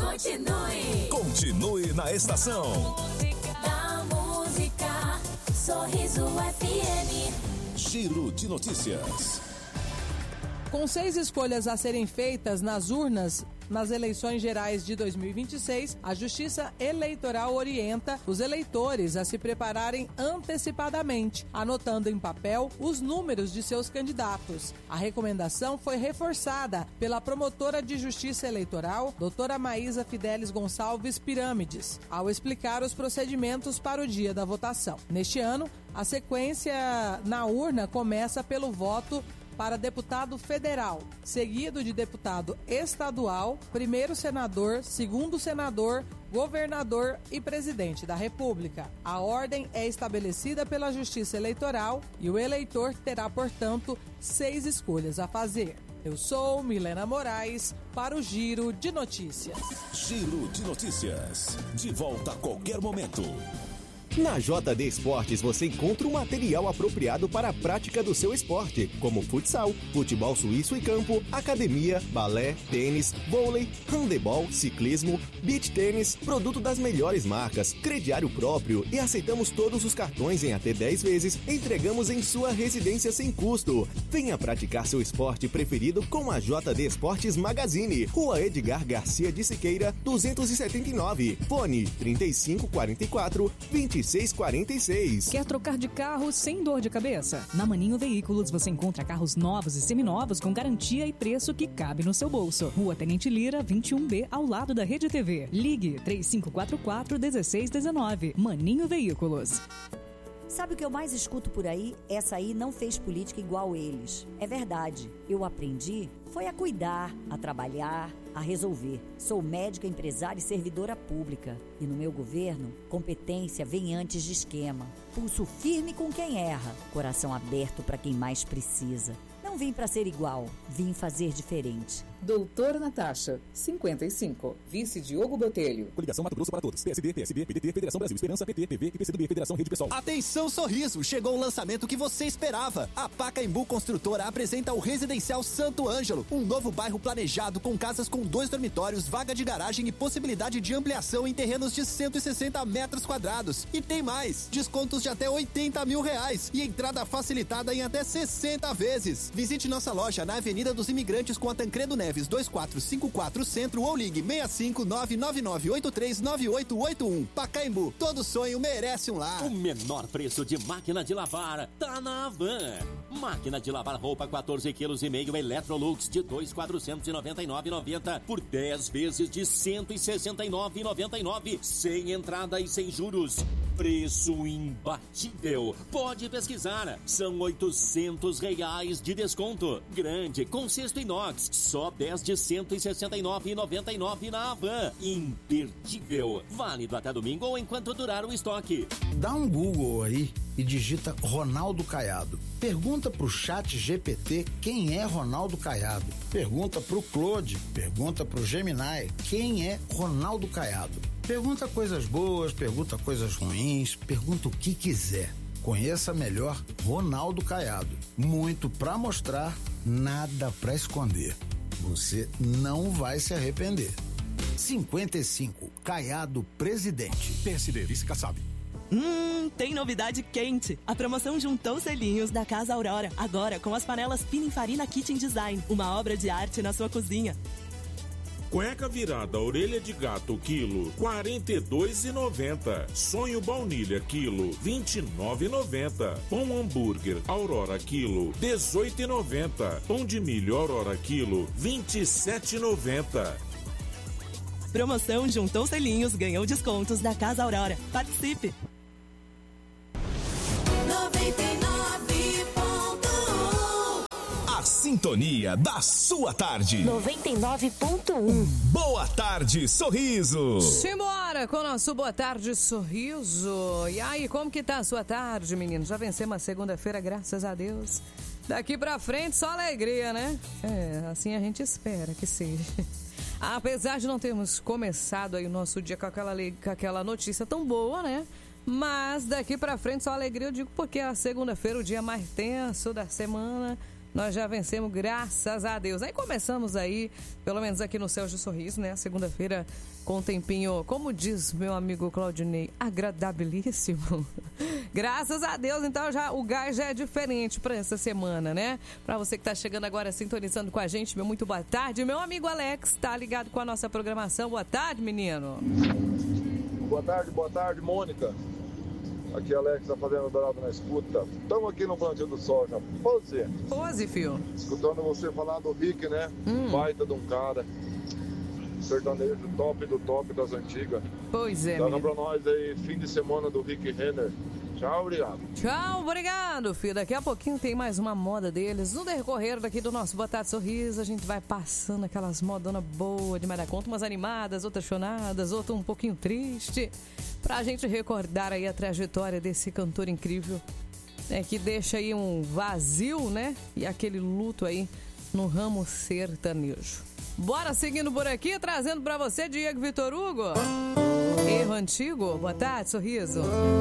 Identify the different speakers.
Speaker 1: Continue na estação.
Speaker 2: Da música, Sorriso FM.
Speaker 1: Giro de notícias.
Speaker 3: Com 6 escolhas a serem feitas nas urnas nas eleições gerais de 2026, a Justiça Eleitoral orienta os eleitores a se prepararem antecipadamente, anotando em papel os números de seus candidatos. A recomendação foi reforçada pela promotora de Justiça Eleitoral, doutora Maísa Fidelis Gonçalves Pirâmides, ao explicar os procedimentos para o dia da votação. Neste ano, a sequência na urna começa pelo voto para deputado federal, seguido de deputado estadual, primeiro senador, segundo senador, governador e presidente da República. A ordem é estabelecida pela Justiça Eleitoral e o eleitor terá, portanto, 6 escolhas a fazer. Eu sou Milena Moraes para o Giro de Notícias.
Speaker 1: Giro de Notícias. De volta a qualquer momento.
Speaker 4: Na JD Esportes você encontra o material apropriado para a prática do seu esporte, como futsal, futebol suíço e campo, academia, balé, tênis, vôlei, handebol, ciclismo, beach tênis, produto das melhores marcas, crediário próprio e aceitamos todos os cartões em até 10 vezes, entregamos em sua residência sem custo. Venha praticar seu esporte preferido com a JD Esportes Magazine, Rua Edgar Garcia de Siqueira, 279, fone 3544-2646.
Speaker 5: Quer trocar de carro sem dor de cabeça? Na Maninho Veículos você encontra carros novos e seminovos com garantia e preço que cabe no seu bolso. Rua Tenente Lira, 21B, ao lado da Rede TV. Ligue 3544-1619. Maninho Veículos.
Speaker 6: Sabe o que eu mais escuto por aí? Essa aí não fez política igual eles. É verdade. Eu aprendi foi a cuidar, a trabalhar, a resolver. Sou médica, empresária e servidora pública. E no meu governo, competência vem antes de esquema. Pulso firme com quem erra. Coração aberto para quem mais precisa. Não vim para ser igual, vim fazer diferente.
Speaker 7: Doutora Natasha, 55. Vice Diogo Botelho.
Speaker 8: Coligação Mato Grosso para Todos. PSD, PSB, PDT, Federação Brasil Esperança, PT, PV e PCdoB, Federação Rede Pessoal.
Speaker 9: Atenção, Sorriso! Chegou o lançamento que você esperava. A Pacaembu Construtora apresenta o Residencial Santo Ângelo, um novo bairro planejado com casas com 2 dormitórios, vaga de garagem e possibilidade de ampliação em terrenos de 160 metros quadrados. E tem mais! Descontos de até R$80 mil e entrada facilitada em até 60 vezes. Visite nossa loja na Avenida dos Imigrantes com a Tancredo Neves 2454 Centro ou ligue 65999839881. Pacaembu, todo sonho merece um lar.
Speaker 10: O menor preço de máquina de lavar tá na Havan. Máquina de lavar roupa 14,5 kg Electrolux de 2.499,90 por 10 vezes de 169,99 sem entrada e sem juros. Preço imbatível. Pode pesquisar. São R$800 de desconto. Grande, com cesto inox. Só 10 de 169,99 na Havan. Imperdível. Válido até domingo ou enquanto durar o estoque.
Speaker 11: Dá um Google aí e digita Ronaldo Caiado. Pergunta pro chat GPT quem é Ronaldo Caiado. Pergunta pro Claude, pergunta pro Gemini quem é Ronaldo Caiado. Pergunta coisas boas, pergunta coisas ruins, pergunta o que quiser. Conheça melhor Ronaldo Caiado. Muito pra mostrar, nada pra esconder. Você não vai se arrepender. 55, Caiado presidente.
Speaker 1: PSD, vice Kassab.
Speaker 12: Tem novidade quente. A promoção juntou selinhos da Casa Aurora. Agora com as panelas Pininfarina Kitchen Design. Uma obra de arte na sua cozinha.
Speaker 13: Cueca virada orelha de gato quilo R$42,90. Sonho baunilha quilo R$29,90. Pão hambúrguer Aurora quilo R$18,90. Pão de milho Aurora quilo R$27,90.
Speaker 12: Promoção juntou selinhos, ganhou descontos da Casa Aurora. Participe!
Speaker 2: 99.1
Speaker 1: A sintonia da sua tarde.
Speaker 2: 99.1
Speaker 1: Boa tarde, Sorriso.
Speaker 3: Simbora com o nosso Boa Tarde, Sorriso. E aí, como que tá a sua tarde, menino? Já vencemos a segunda-feira, graças a Deus. Daqui pra frente, só alegria, né? Assim a gente espera que seja. Apesar de não termos começado aí o nosso dia com aquela notícia tão boa, né? Mas daqui pra frente só alegria, eu digo, porque a segunda-feira, o dia mais tenso da semana,
Speaker 14: Nós já vencemos, graças a Deus. Aí começamos aí, pelo menos aqui no Céu de Sorriso, né? Segunda-feira com um tempinho, como diz meu amigo Claudinei, agradabilíssimo. Graças a Deus, então o gás já é diferente para essa semana, né? Para você que tá chegando agora, sintonizando com a gente, meu muito boa tarde. Meu amigo Alex tá ligado com a nossa programação. Boa tarde, menino.
Speaker 15: Boa tarde, Mônica. Aqui Alex tá fazendo Dourado na escuta. Estamos aqui no Plantio do Soja.
Speaker 14: Pose, filho.
Speaker 15: Escutando você falar do Rick, né? Baita de um cara. Sertanejo top do top das antigas.
Speaker 14: Pois é,
Speaker 15: Dá pra nós aí, fim de semana do Rick Renner. Tchau, obrigado.
Speaker 14: Tchau, obrigado, filho. Daqui a pouquinho tem mais uma moda deles. No decorrer daqui do nosso Boa Tarde Sorriso, a gente vai passando aquelas modonas boas demais da conta, umas animadas, outras chonadas, outras um pouquinho triste, pra gente recordar aí a trajetória desse cantor incrível, né, que deixa aí um vazio, né, e aquele luto aí no ramo sertanejo. Bora seguindo por aqui, trazendo pra você Diego Vitor Hugo. Erro antigo. Boa tarde, Sorriso.